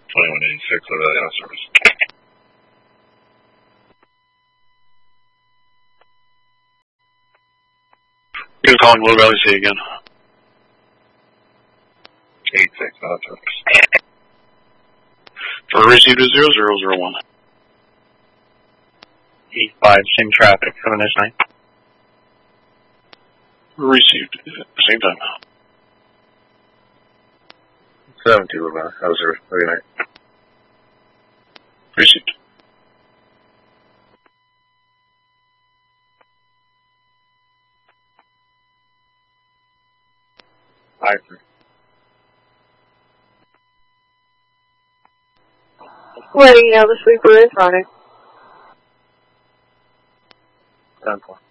2186 over the out service. You're calling Low Valley C again. 86 out service. For received is 0001. 85, same traffic, 7-9. Received at the same time. 72 over out service. Good night. Received. Letting you know the sweeper is running. 10-4.